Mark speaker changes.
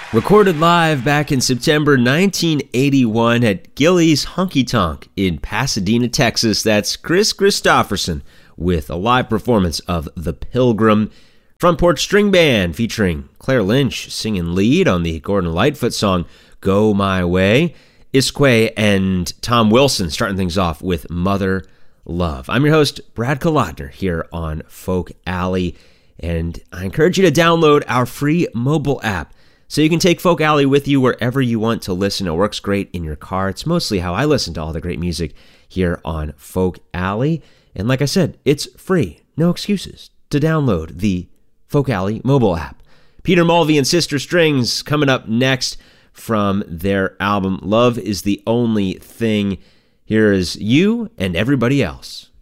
Speaker 1: Recorded live back in September 1981 at Gilley's Honky Tonk in Pasadena, Texas. That's Kris Kristofferson with a live performance of The Pilgrim. Front Porch String Band featuring Claire Lynch singing lead on the Gordon Lightfoot song Go My Way. Iskwē and Tom Wilson starting things off with Mother Love. I'm your host, Brad Kolodner, here on Folk Alley, and I encourage you to download our free mobile app so you can take Folk Alley with you wherever you want to listen. It works great in your car. It's mostly how I listen to all the great music here on Folk Alley. And like I said, it's free. No excuses to download the Folk Alley mobile app. Peter Mulvey and Sister Strings coming up next from their album Love Is the Only Thing. Here is You and Everybody Else.